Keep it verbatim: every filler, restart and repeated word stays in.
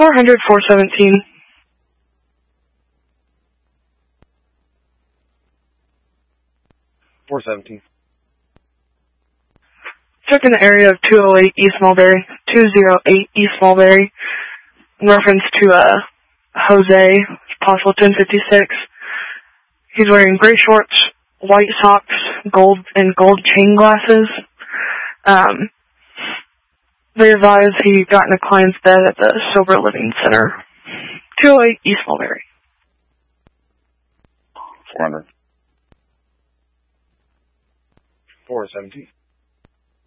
four hundred, four seventeen. four seventeen. Check in the area of two oh eight East Mulberry, two oh eight East Mulberry, in reference to uh, Jose, possible ten fifty-six. He's wearing gray shorts, white socks, gold and gold chain glasses. Um, they advise he got in a client's bed at the Sober Living Center, two oh eight East Mulberry. four hundred. four seventeen.